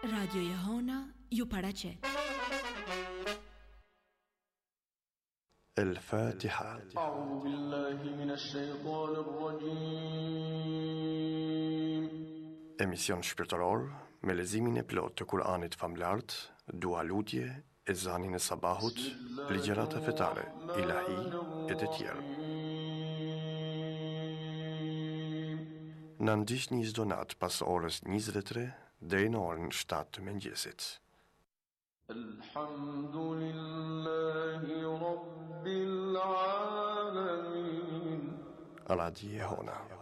Radio Jehona ju paraqet. الفاتحة. أعوذ بالله من الشيطان الرجيم. Emision shpirtëror me leximin e plot të Kuranit famlart, dua lutje, ezanin e sabahut, ligjërata fetare, ilahi e të tjerë. Na ndiqni çdo natë pas orës 23 deri në orën 7 të mëngjesit. Alhamdulillahi Rabbil Alamin. Radio Jehona.